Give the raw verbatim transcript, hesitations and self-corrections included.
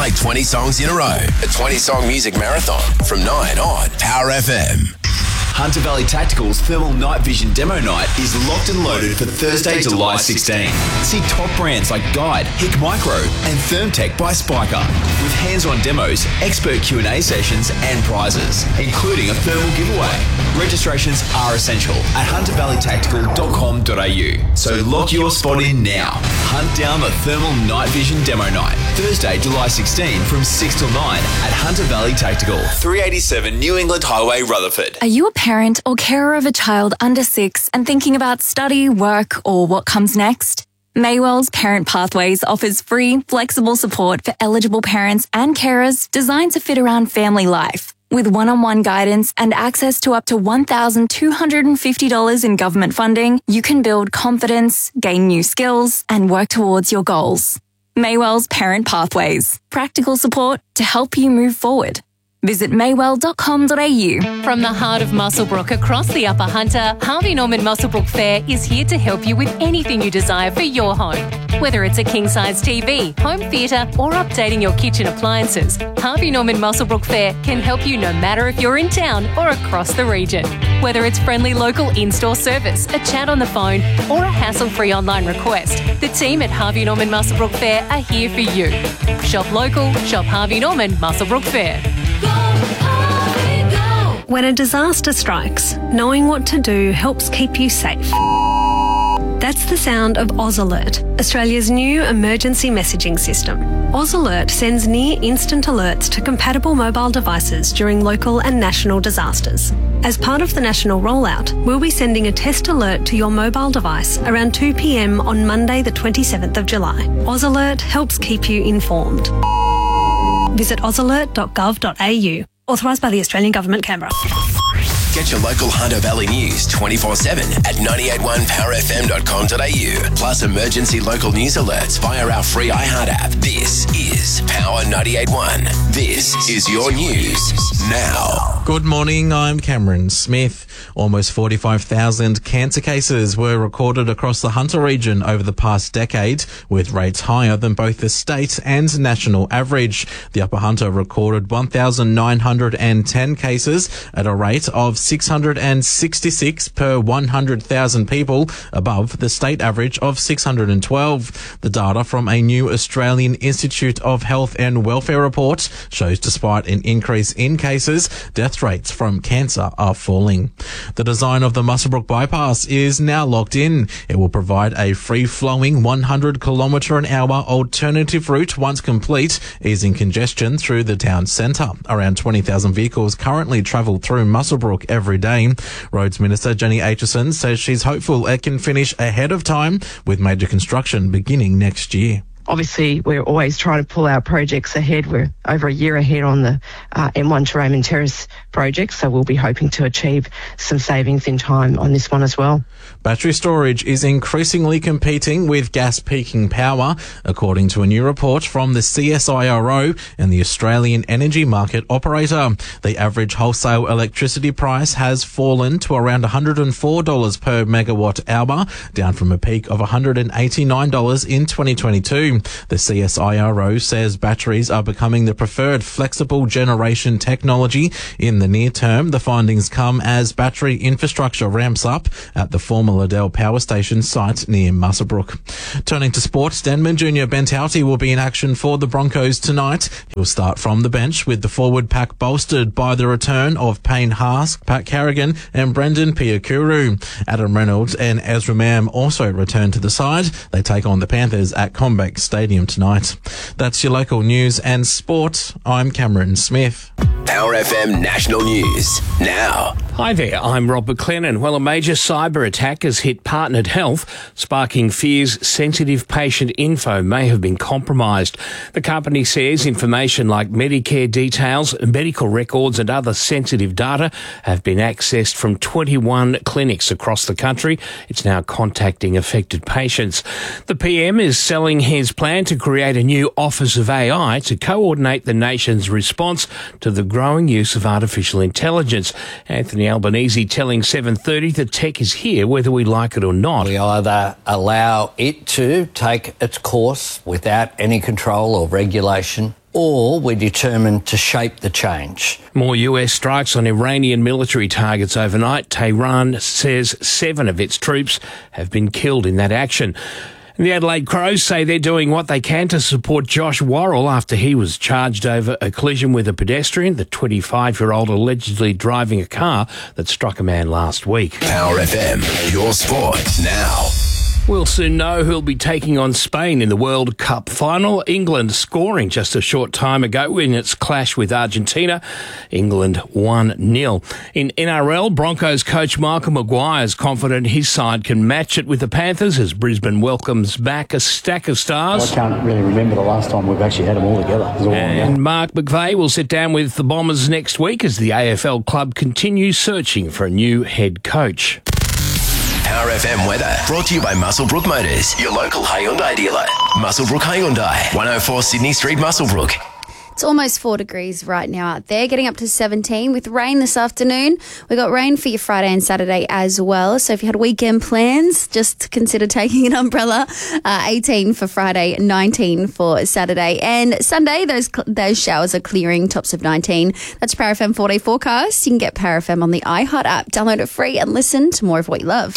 Play twenty songs in a row. A twenty-song music marathon from nine on Power F M. Hunter Valley Tactical's Thermal Night Vision Demo Night is locked and loaded for Thursday, July sixteenth. See top brands like Guide, Hick Micro and Thermtech by Spiker with hands-on demos, expert Q and A sessions and prizes, including a thermal giveaway. Registrations are essential at hunter valley tactical dot com dot a u. So lock your spot in now. Hunt down the Thermal Night Vision Demo Night, Thursday, July sixteenth from six till nine at Hunter Valley Tactical, three eighty-seven New England Highway, Rutherford. Are you a parent or carer of a child under six and thinking about study, work, or what comes next? Maywell's Parent Pathways offers free, flexible support for eligible parents and carers designed to fit around family life. With one-on-one guidance and access to up to one thousand two hundred fifty dollars in government funding, you can build confidence, gain new skills, and work towards your goals. Maywell's Parent Pathways. Practical support to help you move forward. Visit maywell dot com dot a u. From the heart of Muswellbrook across the Upper Hunter, Harvey Norman Muswellbrook Fair is here to help you with anything you desire for your home. Whether it's a king-size T V, home theatre or updating your kitchen appliances, Harvey Norman Muswellbrook Fair can help you no matter if you're in town or across the region. Whether it's friendly local in-store service, a chat on the phone or a hassle-free online request, the team at Harvey Norman Muswellbrook Fair are here for you. Shop local, shop Harvey Norman Muswellbrook Fair. When a disaster strikes, knowing what to do helps keep you safe. That's the sound of Oz Alert, Australia's new emergency messaging system. Oz Alert sends near-instant alerts to compatible mobile devices during local and national disasters. As part of the national rollout, we'll be sending a test alert to your mobile device around two p m on Monday the twenty-seventh of July. Oz Alert helps keep you informed. Visit oz alert dot gov dot a u. Authorised by the Australian Government, Canberra. Get your local Hunter Valley news twenty-four seven at nine eighty-one power f m dot com dot a u. Plus emergency local news alerts via our free iHeart app. This is Power ninety-eight point one. This is your news now. Good morning, I'm Cameron Smith. Almost forty-five thousand cancer cases were recorded across the Hunter region over the past decade, with rates higher than both the state and national average. The Upper Hunter recorded one thousand nine hundred ten cases at a rate of six hundred sixty-six per one hundred thousand people, above the state average of six hundred twelve. The data from a new Australian Institute of Health and Welfare report shows despite an increase in cases, death rates from cancer are falling. The design of the Muswellbrook Bypass is now locked in. It will provide a free-flowing one hundred kilometre an hour alternative route once complete, easing congestion through the town centre. Around twenty thousand vehicles currently travel through Muswellbrook every day. Roads Minister Jenny Aitchison says she's hopeful it can finish ahead of time, with major construction beginning next year. Obviously, we're always trying to pull our projects ahead. We're over a year ahead on the uh, M one to Raymond Terrace project, so we'll be hoping to achieve some savings in time on this one as well. Battery storage is increasingly competing with gas peaking power, according to a new report from the C S I R O and the Australian Energy Market Operator. The average wholesale electricity price has fallen to around one hundred four dollars per megawatt hour, down from a peak of one hundred eighty-nine dollars in twenty twenty-two. The C S I R O says batteries are becoming the preferred flexible generation technology in the near term. The findings come as battery infrastructure ramps up at the former Liddell Power Station site near Muswellbrook. Turning to sport, Denman Junior Ben Tauti will be in action for the Broncos tonight. He'll start from the bench, with the forward pack bolstered by the return of Payne Haas, Pat Carrigan and Brendan Piakuru. Adam Reynolds and Ezra Mam also return to the side. They take on the Panthers at Combank Stadium tonight. That's your local news and sport. I'm Cameron Smith. Power F M National News now. Hi there, I'm Rob McLennan. Well, a major cyber attack has hit Partnered Health, sparking fears sensitive patient info may have been compromised. The company says information like Medicare details, medical records and other sensitive data have been accessed from twenty-one clinics across the country. It's now contacting affected patients. The P M is selling his plan to create a new Office of A I to coordinate the nation's response to the growing use of artificial intelligence. Anthony Albanese telling seven thirty that tech is here whether we like it or not. We either allow it to take its course without any control or regulation, or we're determined to shape the change. More U S strikes on Iranian military targets overnight. Tehran says seven of its troops have been killed in that action. And the Adelaide Crows say they're doing what they can to support Josh Worrell after he was charged over a collision with a pedestrian, the twenty-five-year-old allegedly driving a car that struck a man last week. Power F M, your sport now. We'll soon know who'll be taking on Spain in the World Cup final. England scoring just a short time ago in its clash with Argentina. England one nil. In N R L, Broncos coach Michael Maguire is confident his side can match it with the Panthers as Brisbane welcomes back a stack of stars. I can't really remember the last time we've actually had them all together. All and Mark McVeigh will sit down with the Bombers next week as the A F L club continues searching for a new head coach. Power F M weather brought to you by Muswellbrook Motors, your local Hyundai dealer. Muswellbrook Hyundai, one oh four Sydney Street, Muswellbrook. It's almost four degrees right now out there, getting up to seventeen with rain this afternoon. We got rain for your Friday and Saturday as well. So if you had weekend plans, just consider taking an umbrella. Uh, eighteen for Friday, nineteen for Saturday. And Sunday, those those showers are clearing, tops of nineteen. That's Power F M four-day forecast. You can get Power F M on the iHeart app. Download it free and listen to more of what you love.